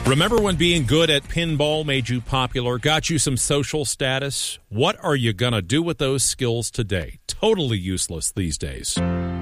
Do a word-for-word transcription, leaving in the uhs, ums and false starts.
Remember when being good at pinball made you popular, got you some social status? What are you going to do with those skills today? Totally useless these days.